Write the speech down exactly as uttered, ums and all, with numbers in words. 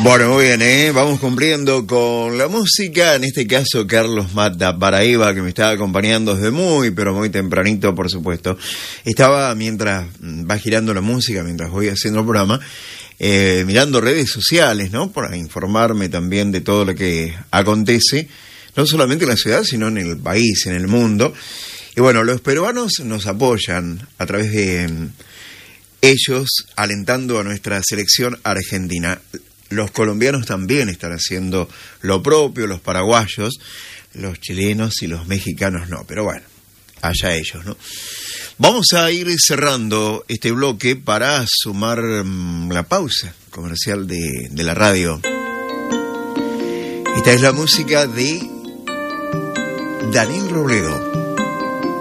Bueno, muy bien, ¿eh? Vamos cumpliendo con la música, en este caso Carlos Mata Paraíba, que me estaba acompañando desde muy, pero muy tempranito, por supuesto. Estaba, mientras va girando la música, mientras voy haciendo el programa, eh, mirando redes sociales, ¿no? Para informarme también de todo lo que acontece, no solamente en la ciudad, sino en el país, en el mundo. Y bueno, los peruanos nos apoyan a través de ellos, alentando a nuestra selección argentina. Los colombianos también están haciendo lo propio, los paraguayos, los chilenos y los mexicanos no, pero bueno, allá ellos, ¿no? Vamos a ir cerrando este bloque para sumar um, la pausa comercial de, de la radio. Esta es la música de Daniel Robledo.